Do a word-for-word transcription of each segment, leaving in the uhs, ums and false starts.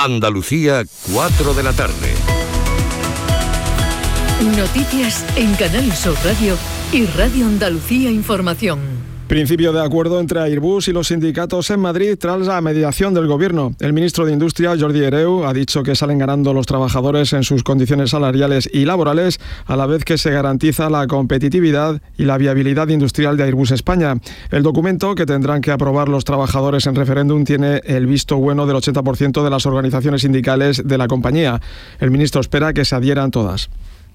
Andalucía, cuatro de la tarde. Noticias en Canal Sur Radio y Radio Andalucía Información. Principio de acuerdo entre Airbus y los sindicatos en Madrid tras la mediación del Gobierno. El ministro de Industria, Jordi Hereu, ha dicho que salen ganando los trabajadores en sus condiciones salariales y laborales, a la vez que se garantiza la competitividad y la viabilidad industrial de Airbus España. El documento, que tendrán que aprobar los trabajadores en referéndum, tiene el visto bueno del ochenta por ciento de las organizaciones sindicales de la compañía. El ministro espera que se adhieran todas.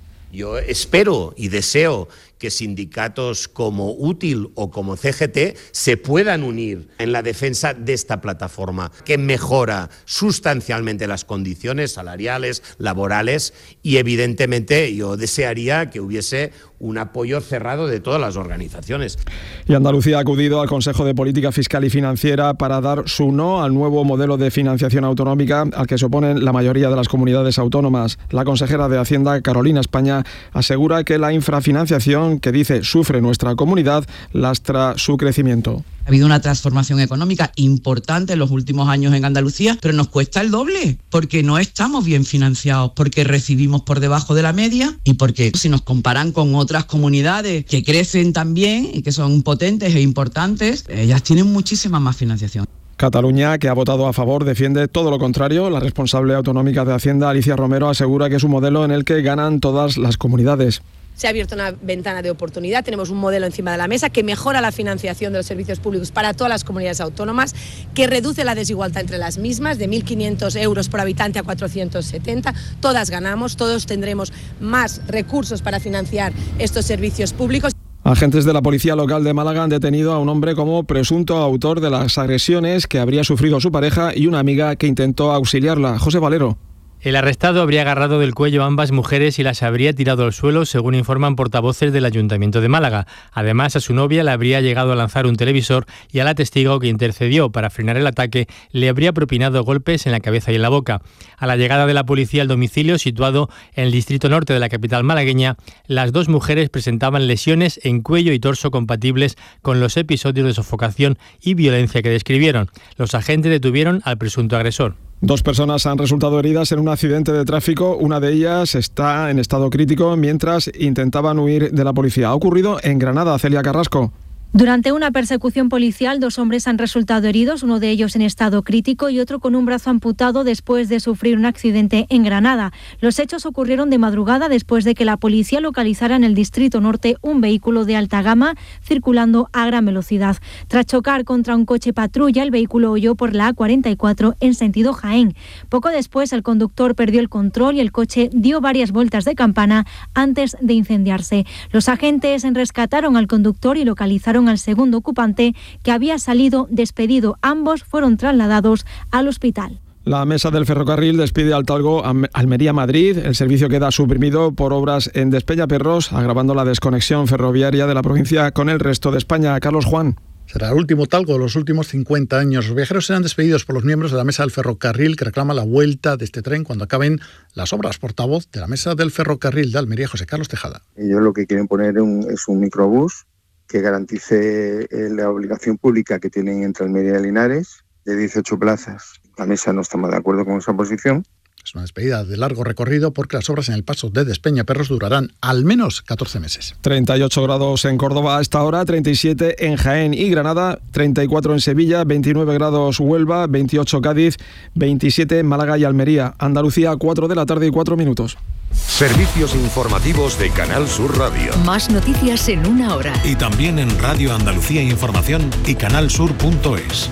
Yo espero y deseo que sindicatos como Útil o como C G T se puedan unir en la defensa de esta plataforma, que mejora sustancialmente las condiciones salariales, laborales, y evidentemente yo desearía que hubiese un apoyo cerrado de todas las organizaciones. Y Andalucía ha acudido al Consejo de Política Fiscal y Financiera para dar su no al nuevo modelo de financiación autonómica al que se oponen la mayoría de las comunidades autónomas. La consejera de Hacienda, Carolina España, asegura que la infrafinanciación que dice sufre nuestra comunidad lastra su crecimiento. Ha habido una transformación económica importante en los últimos años en Andalucía, pero nos cuesta el doble, porque no estamos bien financiados, porque recibimos por debajo de la media y porque si nos comparan con otras comunidades que crecen también y que son potentes e importantes, ellas tienen muchísima más financiación. Cataluña, que ha votado a favor, defiende todo lo contrario. La responsable autonómica de Hacienda, Alicia Romero, asegura que es un modelo en el que ganan todas las comunidades. Se ha abierto una ventana de oportunidad, tenemos un modelo encima de la mesa que mejora la financiación de los servicios públicos para todas las comunidades autónomas, que reduce la desigualdad entre las mismas de mil quinientos euros por habitante a cuatrocientos setenta. Todas ganamos, todos tendremos más recursos para financiar estos servicios públicos. Agentes de la Policía Local de Málaga han detenido a un hombre como presunto autor de las agresiones que habría sufrido su pareja y una amiga que intentó auxiliarla. José Valero. El arrestado habría agarrado del cuello a ambas mujeres y las habría tirado al suelo, según informan portavoces del Ayuntamiento de Málaga. Además, a su novia le habría llegado a lanzar un televisor y a la testigo que intercedió para frenar el ataque le habría propinado golpes en la cabeza y en la boca. A la llegada de la policía al domicilio, situado en el distrito norte de la capital malagueña, las dos mujeres presentaban lesiones en cuello y torso compatibles con los episodios de sofocación y violencia que describieron. Los agentes detuvieron al presunto agresor. Dos personas han resultado heridas en un accidente de tráfico. Una de ellas está en estado crítico mientras intentaban huir de la policía. Ha ocurrido en Granada. Celia Carrasco. Durante una persecución policial, dos hombres han resultado heridos, uno de ellos en estado crítico y otro con un brazo amputado después de sufrir un accidente en Granada. Los hechos ocurrieron de madrugada después de que la policía localizara en el distrito norte un vehículo de alta gama circulando a gran velocidad. Tras chocar contra un coche patrulla, el vehículo huyó por la A cuarenta y cuatro en sentido Jaén. Poco después, el conductor perdió el control y el coche dio varias vueltas de campana antes de incendiarse. Los agentes rescataron al conductor y localizaron al segundo ocupante, que había salido despedido. Ambos fueron trasladados al hospital. La mesa del ferrocarril despide al Talgo Almería-Madrid. El servicio queda suprimido por obras en Despeñaperros, agravando la desconexión ferroviaria de la provincia con el resto de España. Carlos Juan. Será el último Talgo de los últimos cincuenta años. Los viajeros serán despedidos por los miembros de la mesa del ferrocarril, que reclama la vuelta de este tren cuando acaben las obras. Portavoz de la mesa del ferrocarril de Almería, José Carlos Tejada. Ellos lo que quieren poner un, es un microbús que garantice la obligación pública que tienen entre Almería y Linares de dieciocho plazas. La mesa no está más de acuerdo con esa posición. Es una despedida de largo recorrido porque las obras en el paso de Despeñaperros durarán al menos catorce meses. treinta y ocho grados en Córdoba a esta hora, treinta y siete en Jaén y Granada, treinta y cuatro en Sevilla, veintinueve grados Huelva, veintiocho Cádiz, veintisiete en Málaga y Almería. Andalucía, cuatro de la tarde y cuatro minutos. Servicios informativos de Canal Sur Radio. Más noticias en una hora. Y también en Radio Andalucía Información y canalsur punto es.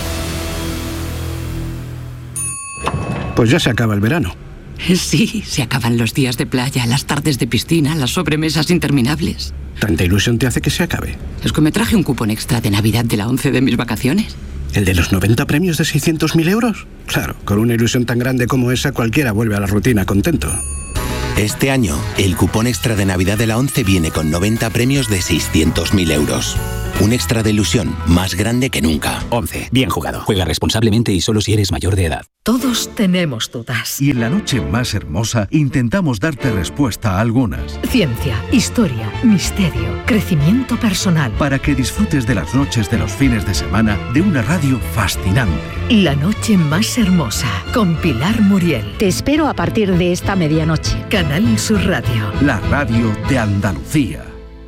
Pues ya se acaba el verano. Sí, se acaban los días de playa, las tardes de piscina, las sobremesas interminables. ¿Tanta ilusión te hace que se acabe? Es que me traje un cupón extra de Navidad de la once de mis vacaciones. ¿El de los noventa premios de seiscientos mil euros? Claro, con una ilusión tan grande como esa, cualquiera vuelve a la rutina contento. Este año, el cupón extra de Navidad de la once viene con noventa premios de seiscientos mil euros. Un extra de ilusión más grande que nunca. once. Bien jugado. Juega responsablemente y solo si eres mayor de edad. Todos tenemos dudas. Y en la noche más hermosa intentamos darte respuesta a algunas. Ciencia, historia, misterio, crecimiento personal. Para que disfrutes de las noches de los fines de semana de una radio fascinante. La noche más hermosa, con Pilar Muriel. Te espero a partir de esta medianoche. Canal Sur Radio. La radio de Andalucía.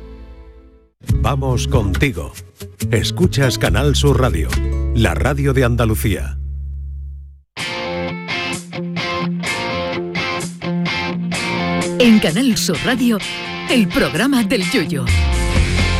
Vamos contigo. Escuchas Canal Sur Radio, la radio de Andalucía. En Canal Sur Radio, el programa del Yoyo.